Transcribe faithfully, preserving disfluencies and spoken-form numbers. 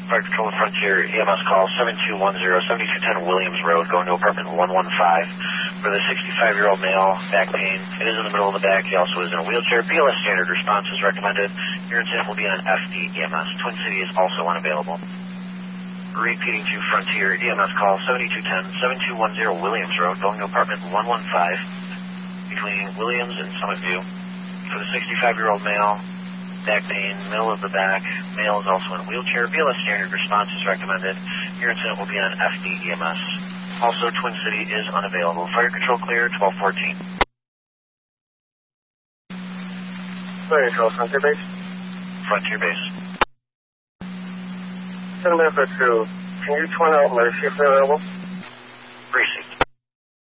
Fire Control Frontier, E M S call seven two one zero, seven two one zero Williams Road, going to apartment one one five. For the sixty-five-year-old male, back pain. It is in the middle of the back. He also is in a wheelchair. B L S standard response is recommended. Urine sample will be on F D E M S. Twin City is also unavailable. Repeating to Frontier, E M S call seven two one zero, seven two one zero Williams Road, going to apartment one one five, between Williams and Summit View. For the sixty-five-year-old male, back pain, middle of the back. Male is also in a wheelchair. B L S standard response is recommended. Urine sample will be on F D E M S. Also, Twin City is unavailable. Fire control clear, twelve fourteen. Fire control, Frontier Base. Frontier Base. Seven Alpha two. Can you twin out my shift available? Received.